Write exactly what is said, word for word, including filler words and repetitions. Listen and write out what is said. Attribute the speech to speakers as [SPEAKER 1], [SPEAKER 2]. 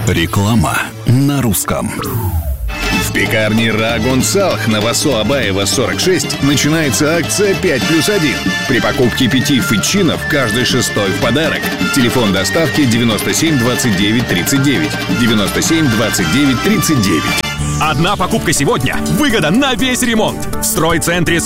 [SPEAKER 1] Реклама на русском.
[SPEAKER 2] В пекарне Рагун Салх на Васо Абаева сорок шесть начинается акция пять плюс один. При покупке пяти фычинов каждый шестой в подарок. Телефон доставки девяносто семь двадцать девять тридцать девять. девяносто семь двадцать девять тридцать девять.
[SPEAKER 3] Одна покупка сегодня. Выгода на весь ремонт. В стройцентре